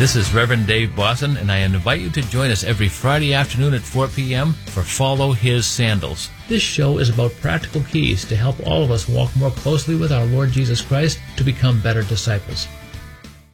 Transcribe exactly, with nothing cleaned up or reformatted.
This is Reverend Dave Bosson, and I invite you to join us every Friday afternoon at four p.m. for Follow His Sandals. This show is about practical keys to help all of us walk more closely with our Lord Jesus Christ to become better disciples.